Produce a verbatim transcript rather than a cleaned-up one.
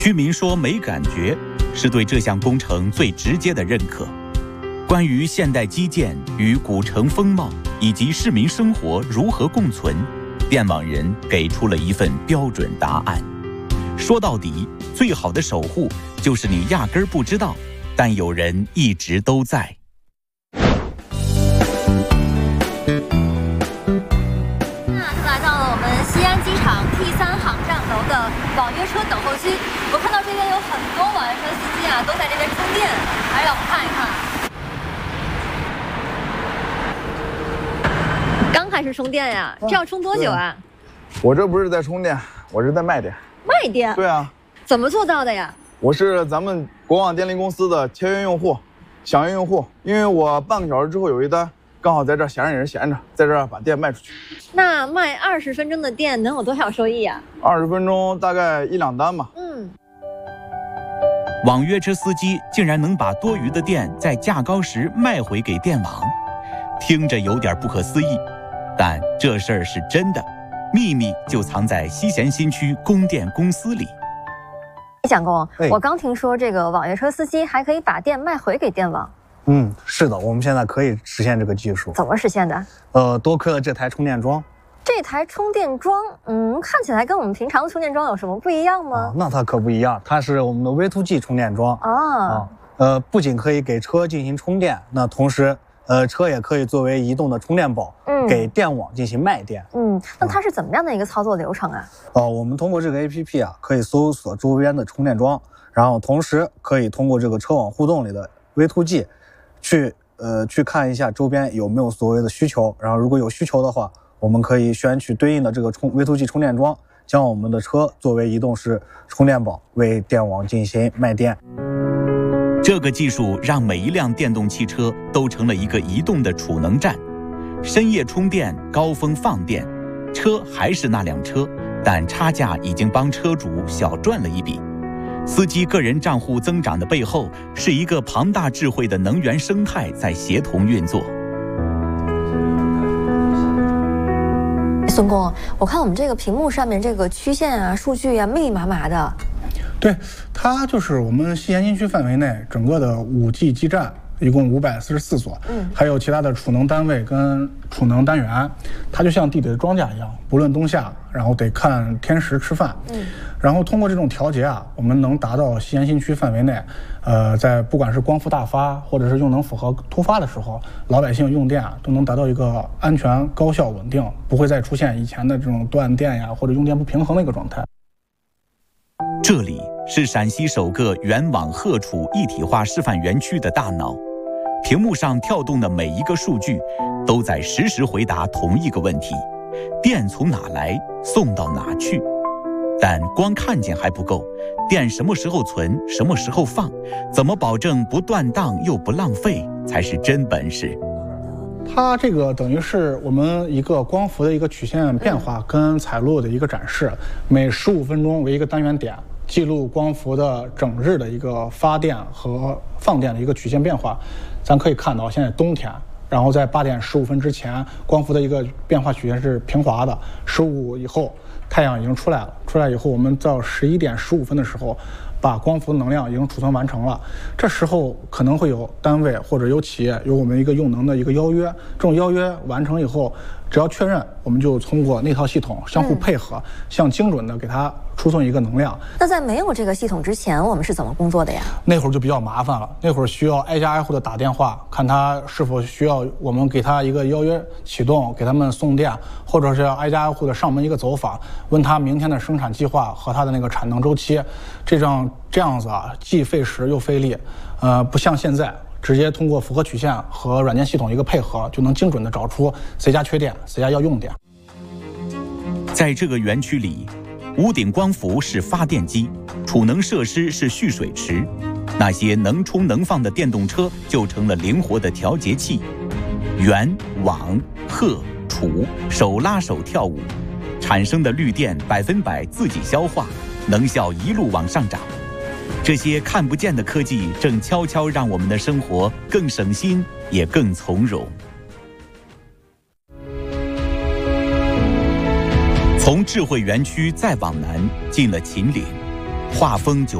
居民说没感觉，是对这项工程最直接的认可。关于现代基建与古城风貌以及市民生活如何共存，电网人给出了一份标准答案。说到底，最好的守护就是你压根儿不知道，但有人一直都在。 来到了我们西安机场 T 三航站楼的网约车等候区，我看到这边有很多网约车司机啊，都在这边充电，来让我们看一看。刚开始充电呀，这要充多久啊？ 我这不是在充电，我是在卖电。 卖电？对啊。 怎么做到的呀？ 我是咱们国网电力公司的签约用户、响应用户，因为我半个小时之后有一单。刚好在这闲着也是闲着，在这儿把电卖出去。 那卖二十分钟的电能有多少收益啊？ 二十分钟大概一两单吧。 嗯。 网约车司机竟然能把多余的电在价高时卖回给电网，听着有点不可思议，但这事儿是真的，秘密就藏在西咸新区供电公司里。 蒋工，我刚听说这个网约车司机还可以把电卖回给电网。 嗯，是的，我们现在可以实现这个技术。 怎么实现的？ 呃，多亏了这台充电桩。 这台充电桩，嗯，看起来跟我们平常的充电桩有什么不一样吗？ 啊、那它可不一样，它是我们的 V to G 充电桩啊。 啊，呃，不仅可以给车进行充电，那同时，呃，车也可以作为移动的充电宝，嗯，给电网进行卖电。 嗯，那它是怎么样的一个操作流程啊？ 哦、呃，我们通过这个 A P P 啊，可以搜索周边的充电桩，然后同时可以通过这个车网互动里的 V to G 去。呃，去看一下周边有没有所谓的需求，然后如果有需求的话，我们可以选取对应的这个充 V to G 充电桩，将我们的车作为移动式充电宝，为电网进行卖电。 这个技术让每一辆电动汽车都成了一个移动的储能站，深夜充电，高峰放电，车还是那辆车，但差价已经帮车主小赚了一笔。司机个人账户增长的背后，是一个庞大智慧的能源生态在协同运作。 孙工，我看我们这个屏幕上面这个曲线啊、数据啊，密密麻麻的。 对，它就是我们西咸新区范围内整个的五 G 基站，一共五百四十四所，嗯，还有其他的储能单位跟储能单元，它就像地里的庄稼一样，不论冬夏，然后得看天时吃饭，嗯，然后通过这种调节啊，我们能达到西咸新区范围内，呃，在不管是光伏大发或者是用能负荷突发的时候，老百姓用电啊都能达到一个安全、高效、稳定，不会再出现以前的这种断电呀或者用电不平衡的一个状态。 这里是陕西首个原网荷储一体化示范园区的大脑。屏幕上跳动的每一个数据，都在实时回答同一个问题：电从哪来，送到哪去？但光看见还不够，电什么时候存，什么时候放，怎么保证不断档又不浪费，才是真本事。 它这个等于是我们一个光伏的一个曲线变化跟采录的一个展示，每十五分钟为一个单元点，记录光伏的整日的一个发电和放电的一个曲线变化。咱可以看到，现在冬天，然后在八点十五分之前，光伏的一个变化曲线是平滑的。十五以后，太阳已经出来了，出来以后，我们到十一点十五分的时候，把光伏能量已经储存完成了。这时候可能会有单位或者有企业有我们一个用能的一个邀约，这种邀约完成以后，只要确认，我们就通过那套系统相互配合，嗯、向精准的给它输送一个能量。 那在没有这个系统之前，我们是怎么工作的呀？ 那会儿就比较麻烦了，那会儿需要挨家挨户的打电话，看他是否需要我们给他一个邀约启动，给他们送电，或者是要挨家挨户的上门一个走访，问他明天的生产计划和他的那个产能周期。这样这样子啊，既费时又费力，呃，不像现在。直接通过符合曲线和软件系统一个配合，就能精准的找出谁家缺电，谁家要用电。 在这个园区里，屋顶光伏是发电机，储能设施是蓄水池，那些能充能放的电动车就成了灵活的调节器。圆、网、荷、储手拉手跳舞，产生的绿电百分百自己消化，能效一路往上涨。这些看不见的科技正悄悄让我们的生活更省心，也更从容。从智慧园区再往南，进了秦岭， 画风就